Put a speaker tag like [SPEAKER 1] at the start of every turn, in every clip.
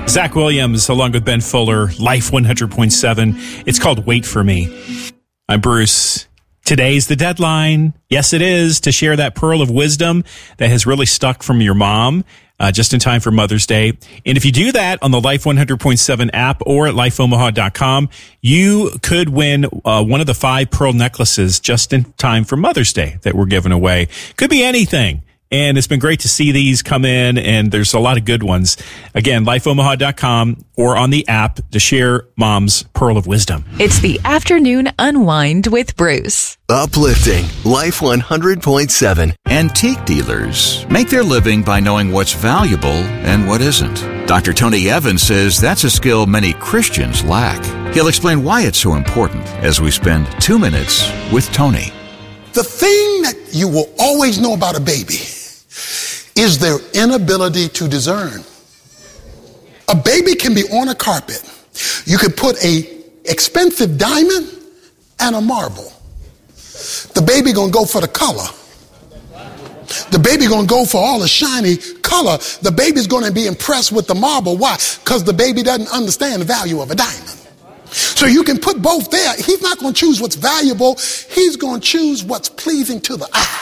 [SPEAKER 1] Zach Williams, along with Ben Fuller, Life 100.7. It's called Wait For Me. I'm Bruce. Today's the deadline. Yes, it is, to share that pearl of wisdom that has really stuck from your mom, just in time for Mother's Day. And if you do that on the Life 100.7 app or at lifeomaha.com, you could win one of the 5 pearl necklaces just in time for Mother's Day that we're giving away. Could be anything. And it's been great to see these come in, and there's a lot of good ones. Again, lifeomaha.com or on the app to share Mom's Pearl of Wisdom.
[SPEAKER 2] It's the Afternoon Unwind with Bruce.
[SPEAKER 3] Uplifting Life 100.7.
[SPEAKER 4] Antique dealers make their living by knowing what's valuable and what isn't. Dr. Tony Evans says that's a skill many Christians lack. He'll explain why it's so important as we spend 2 minutes with Tony.
[SPEAKER 5] The thing that you will always know about a baby is their inability to discern. A baby can be on a carpet. You could put a expensive diamond and a marble. The baby gonna go for the color. The baby gonna go for all the shiny color. The baby's gonna be impressed with the marble. Why? Because the baby doesn't understand the value of a diamond. So you can put both there. He's not going to choose what's valuable. He's going to choose what's pleasing to the eye.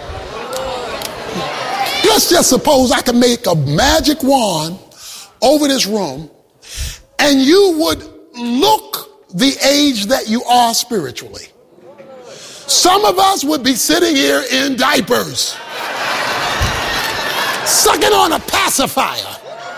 [SPEAKER 5] Let's just suppose I can make a magic wand over this room and you would look the age that you are spiritually. Some of us would be sitting here in diapers, sucking on a pacifier.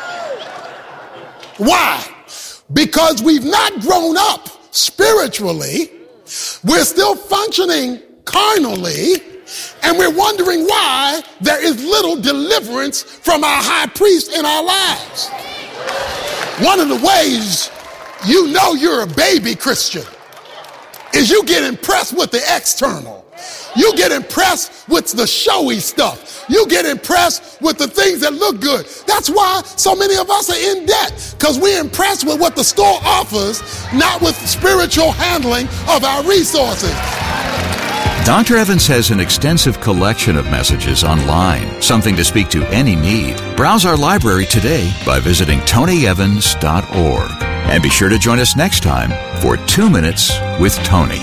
[SPEAKER 5] Why? Because we've not grown up spiritually, we're still functioning carnally, and we're wondering why there is little deliverance from our high priest in our lives. One of the ways you know you're a baby Christian is you get impressed with the external. You get impressed with the showy stuff. You get impressed with the things that look good. That's why so many of us are in debt, because we're impressed with what the store offers, not with spiritual handling of our resources.
[SPEAKER 4] Dr. Evans has an extensive collection of messages online, something to speak to any need. Browse our library today by visiting tonyevans.org. And be sure to join us next time for 2 Minutes with Tony.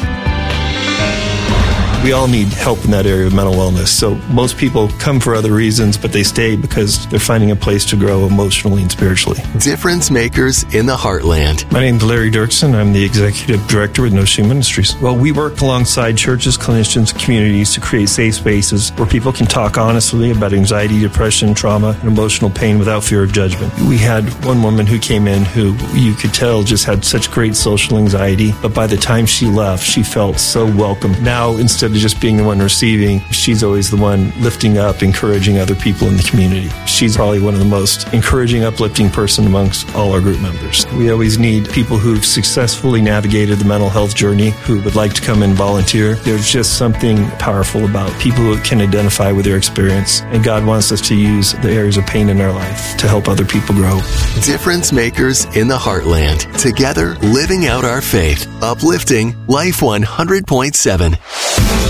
[SPEAKER 6] We all need help in that area of mental wellness. So most people come for other reasons, but they stay because they're finding a place to grow emotionally and spiritually.
[SPEAKER 3] Difference makers in the heartland.
[SPEAKER 6] My name is Larry Dirksen. I'm the executive director with No Shame Ministries. Well, we work alongside churches, clinicians, and communities to create safe spaces where people can talk honestly about anxiety, depression, trauma, and emotional pain without fear of judgment. We had one woman who came in who you could tell just had such great social anxiety, but by the time she left, she felt so welcome. Now, instead of just being the one receiving, she's always the one lifting up, encouraging other people in the community. She's probably one of the most encouraging, uplifting person amongst all our group members. We always need people who've successfully navigated the mental health journey who would like to come and volunteer. There's just something powerful about people who can identify with their experience, and God wants us to use the areas of pain in our life to help other people grow.
[SPEAKER 3] Difference makers in the heartland. Together, living out our faith. Uplifting Life 100.7.